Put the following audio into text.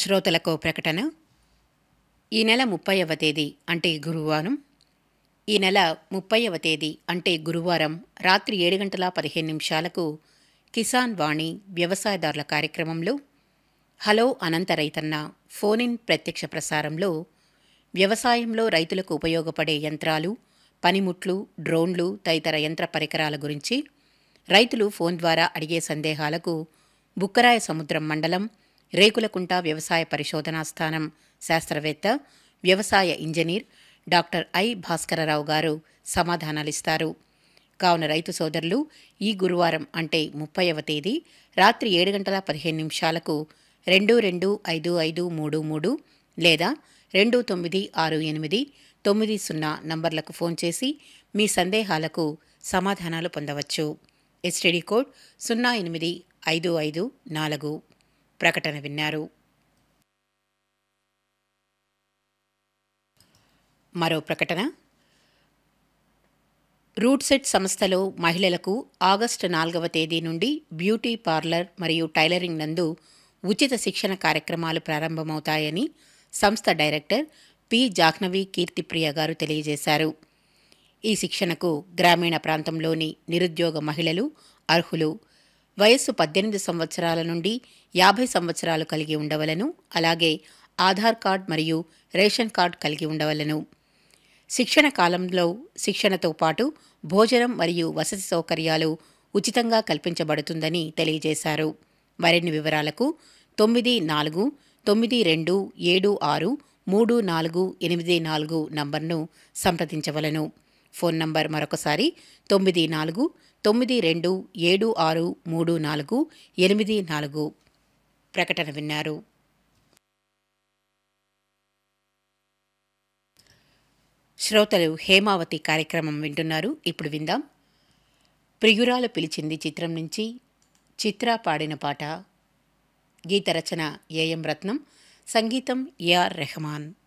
శ్రోతలకు ప్రకటన. ఈ నెల 30వ తేదీ అంటే గురువారం రాత్రి 7:15 కిసాన్ వాణి వ్యవసాయదారుల కార్యక్రమంలో హలో అనంత రైతన్న ఫోన్ ఇన్ ప్రత్యక్ష ప్రసారంలో వ్యవసాయంలో రైతులకు ఉపయోగపడే యంత్రాలు, పనిముట్లు, డ్రోన్లు తదితర యంత్ర పరికరాల గురించి రైతులు ఫోన్ ద్వారా అడిగే సందేహాలకు బుక్కరాయ సముద్రం మండలం రేకులకుంట వ్యవసాయ పరిశోధనా స్థానం శాస్త్రవేత్త, వ్యవసాయ ఇంజనీర్ డాక్టర్ ఐ భాస్కరరావు గారు సమాధానాలిస్తారు. కావున రైతు సోదరులు ఈ గురువారం అంటే 30వ తేదీ రాత్రి 7:15 225533 లేదా 296890 నంబర్లకు ఫోన్ చేసి మీ సందేహాలకు సమాధానాలు పొందవచ్చు. STD code 08554. ప్రకటన విన్నారు. మరో ప్రకటన. రూట్ సెట్ సంస్థలో మహిళలకు ఆగస్టు 4వ తేదీ నుండి బ్యూటీ పార్లర్ మరియు టైలరింగ్ నందు ఉచిత శిక్షణ కార్యక్రమాలు ప్రారంభమవుతాయని సంస్థ డైరెక్టర్ పి జాహ్నవి కీర్తిప్రియ గారు తెలియజేశారు. ఈ శిక్షణకు గ్రామీణ ప్రాంతంలోని నిరుద్యోగ మహిళలు అర్హులు. వయస్సు 18 సంవత్సరాల నుండి 50 సంవత్సరాలు కలిగి ఉండవలను. అలాగే ఆధార్ కార్డ్ మరియు రేషన్ కార్డ్ కలిగి ఉండవలను. శిక్షణ కాలంలో శిక్షణతో పాటు భోజనం మరియు వసతి సౌకర్యాలు ఉచితంగా కల్పించబడుతుందని తెలియజేశారు. మరిన్ని వివరాలకు 9492763484 నంబర్ను సంప్రదించవలను. ఫోన్ నంబర్ మరొకసారి 9492763484. ప్రకటన విన్నారు. శ్రోతలు హేమావతి కార్యక్రమం వింటున్నారు. ఇప్పుడు విందాం. ప్రియురాలు పిలిచింది చిత్రం నుంచి చిత్ర పాడిన పాట. గీత రచన ఏఎం రత్నం, సంగీతం ఏఆర్ రెహమాన్.